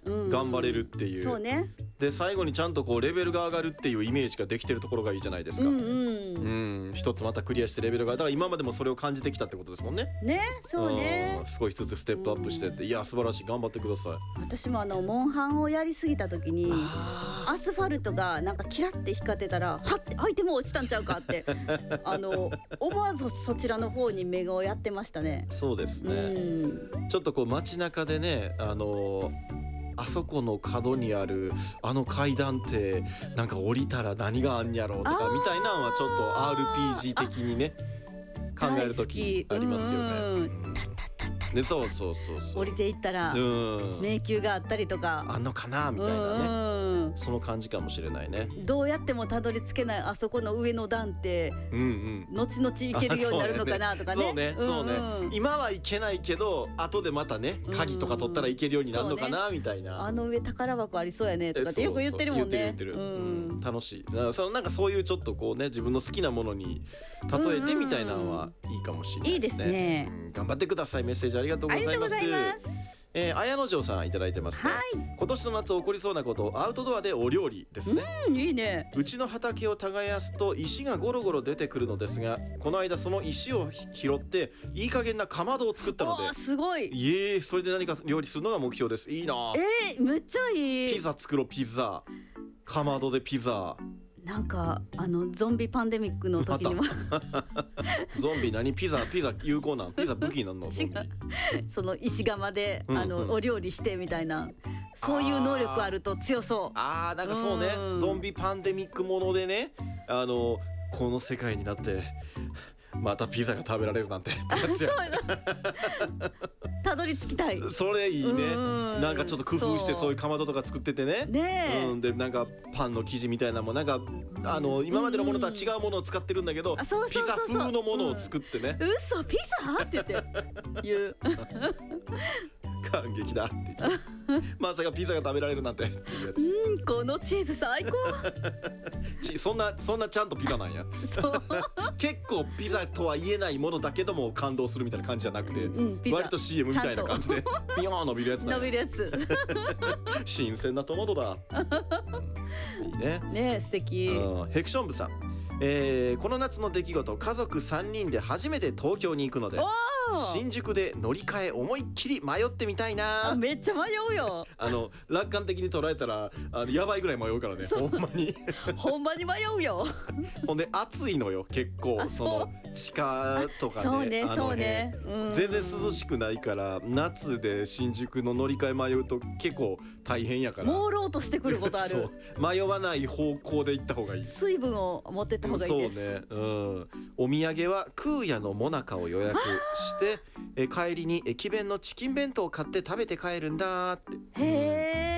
頑張れるっていう、 そうね。 で最後にちゃんとこうレベルが上がるっていうイメージができてるところがいいじゃないですか。一つまたクリアしてレベルが、だから今までもそれを感じてきたってことですもんね。 ね、そうね。 少しずつステップアップしてって、いや素晴らしい、頑張ってください。 私もモンハンをやりすぎた時にアスファルトがなんかキラって光ってたら、はってアイテム落ちたんちゃうかって思わずそちらの方に目をやってましたね。 そうですね。ちょっとこう街中でね、あそこの角にあるあの階段ってなんか降りたら何があんやろうとかみたいなのはちょっと RPG 的にね考える時ありますよね。でそう降りていったら迷宮があったりとかあんのかなみたいなね、その感じかもしれないね。 どうやってもたどり着けないあそこの上の段って、後々行けるようになるのかなとかね。 そうね、今は行けないけど後でまたね鍵とか取ったら行けるようになるのかなみたいな、 あの上宝箱ありそうやねとかってよく言ってるもんね。 楽しい。なんかそういうちょっとこうね、自分の好きなものに例えてみたいなのはいいかもしれないですね。いいですね。頑張ってください。メッセージありがとうございます。綾野城さんいただいてますね。今年の夏起こりそうなこと、アウトドアでお料理ですね。 いいね。 うちの畑を耕すと石がゴロゴロ出てくるのですが、この間その石を拾っていい加減なかまどを作ったので、 すごい。 それで何か料理するのが目標です。いいな。 めっちゃいい。 ピザ作ろう。ピザかまどでピザ。 なんかゾンビパンデミックの時にもゾンビ何ピザ有効なん？ピザ武器なんの？ゾンビその石窯でお料理してみたいな、そういう能力あると強そう。 なんかそうね、ゾンビパンデミックものでね、この世界になってまたピザが食べられるなんてってやつや。 たどり着きたい。 それいいね。なんかちょっと工夫してそういうかまどとか作っててね。でなんかパンの生地みたいなのもなんか今までのものとは違うものを使ってるんだけど、ピザ風のものを作ってね。 嘘ピザって言う。 感激だって言ってまさかピザが食べられるなんてっていうやつ。 このチーズ最高。 そんなちゃんとピザなんや。結構ピザとは言えないものだけども感動するみたいな感じじゃなくて、割と CM みたいな感じでピヨーン伸びるやつだ。 伸びるやつ。 新鮮なトマトだ。いいね。 ね、素敵。 ヘクション部さん、この夏の出来事、家族3人で初めて東京に行くので新宿で乗り換え思いっきり迷ってみたいな。 めっちゃ迷うよ。 楽観的に捉えたらやばいぐらい迷うからね。ほんまにほんまに迷うよ。 ほんで暑いのよ結構。その地下とかね、 そうね、 全然涼しくないから夏で新宿の乗り換え迷うと結構大変やから、 朦朧としてくることある。 迷わない方向で行った方がいい。 水分を持ってった方がいいです。 そうね、お土産は空也のもなかを予約して帰りに駅弁のチキン弁当を買って食べて帰るんだって。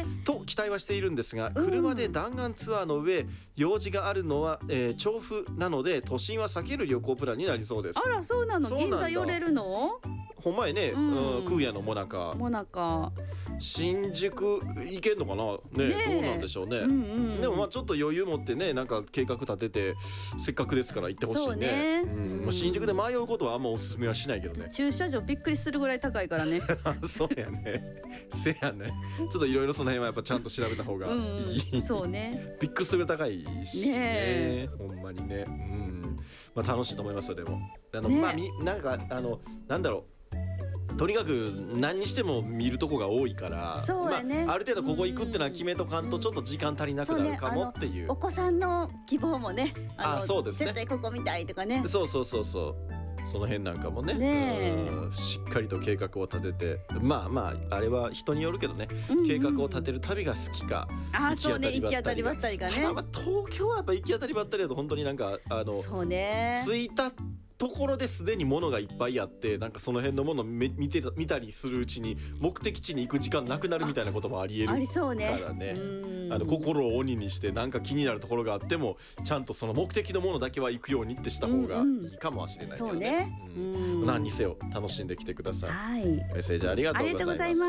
と期待はしているんですが、車で弾丸ツアーの上用事があるのは、調布なので都心は避ける旅行プランになりそうです。 あら、そうなの。銀座寄れるの？ ほんまやね。空也のもなか新宿行けんのかなね。どうなんでしょうね。でもちょっと余裕持ってね、なんか計画立ててせっかくですから行ってほしいね。新宿で迷うことはあんまおすすめはしないけどね。 駐車場びっくりするぐらい高いからね。 そうやね。せやね。ちょっといろいろその辺はやっぱちゃんと調べた方がいい。 そうね。 びっくりするぐらい高いしね。ほんまにね。楽しいと思いますよ。でもなんかなんだろう。とにかく何にしても見るとこが多いから、ある程度ここ行くってのは決めとかんとちょっと時間足りなくなるかもっていう。 お子さんの希望もね、 そうですね。 絶対ここ見たいとかね。 そうその辺なんかもね、しっかりと計画を立てて、あれは人によるけどね、計画を立てる旅が好きか、行き当たりばったりがね。ただ東京はやっぱ行き当たりばったりだと本当になんか着いたところですでに物がいっぱいあって、なんかその辺のものを見たりするうちに目的地に行く時間なくなるみたいなこともありえるからね。心を鬼にしてなんか気になるところがあってもちゃんとその目的のものだけは行くようにってした方がいいかもしれないけどね。何にせよ楽しんできてください。メッセージありがとうございます。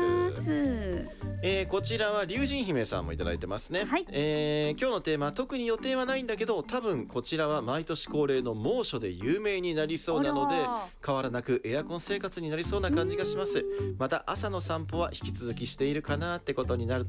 こちらは龍神姫さんもいただいてますね。今日のテーマ、特に予定はないんだけど多分こちらは毎年恒例の猛暑で有名になりそうなので変わらなくエアコン生活になりそうな感じがします。また朝の散歩は引き続きしているかなってことになると